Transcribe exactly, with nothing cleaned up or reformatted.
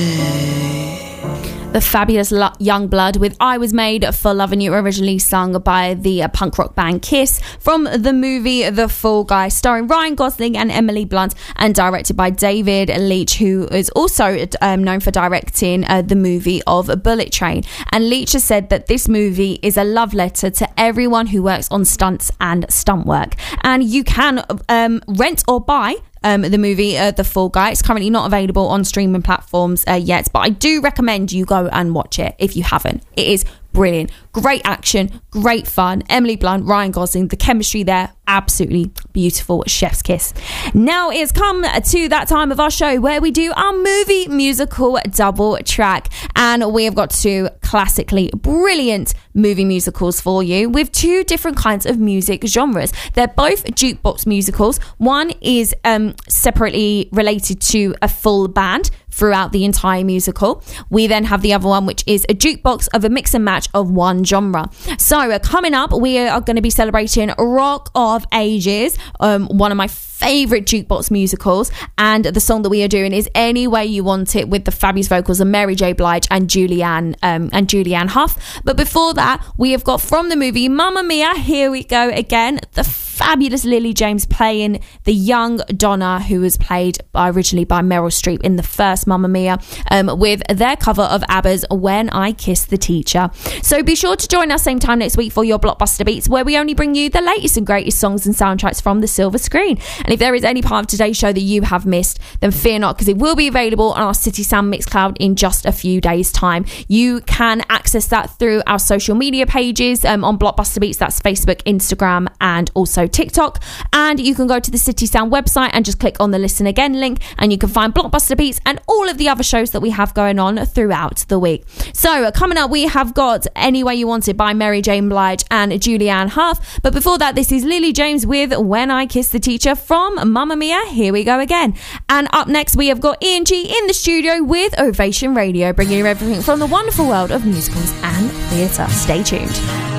The fabulous Lo- Youngblood with I Was Made for Loving You, originally sung by the uh, punk rock band Kiss, from the movie The Fall Guy, starring Ryan Gosling and Emily Blunt, and directed by David Leitch, who is also um, known for directing uh, the movie of Bullet Train. And Leitch has said that this movie is a love letter to everyone who works on stunts and stunt work. And you can um, rent or buy Um, the movie uh, The Fall Guy. It's currently not available on streaming platforms uh, yet, but I do recommend you go and watch it if you haven't. It is brilliant. Great action, great fun. Emily Blunt, Ryan Gosling, the chemistry there, absolutely beautiful. Chef's kiss. Now it's come to that time of our show where we do our movie musical double track, and we have got two classically brilliant movie musicals for you with two different kinds of music genres. They're both jukebox musicals. One is um, separately related to a full band throughout the entire musical. We then have the other one, which is a jukebox of a mix and match of one genre. So uh, coming up, we are going to be celebrating Rock of Ages, um, one of my favourite jukebox musicals, and the song that we are doing is Any Way You Want It, with the fabulous vocals of Mary J. Blige and Julianne um, and Julianne Hough. But before that, we have got from the movie Mamma Mia, Here We Go Again, the fabulous Lily James playing the young Donna, who was played by, originally by Meryl Streep in the first Mamma Mia, um, with their cover of ABBA's When I Kissed the Teacher. So be sure to join us same time next week for your Blockbuster Beats, where we only bring you the latest and greatest songs and soundtracks from the silver screen. And if there is any part of today's show that you have missed, then fear not, because it will be available on our City Sound Mixcloud in just a few days' time. You can access that through our social media pages um, on Blockbuster Beats. That's Facebook, Instagram, and also TikTok. And you can go to the City Sound website and just click on the Listen Again link, and you can find Blockbuster Beats and all of the other shows that we have going on throughout the week. So uh, coming up, we have got Any Way You Want It by Mary J. Blige and Julianne Hough. But before that, this is Lily James with When I Kissed the Teacher from Mamma Mia, Here We Go Again. And up next, we have got Ian G in the studio with Ovation Radio, bringing you everything from the wonderful world of musicals and theatre. Stay tuned.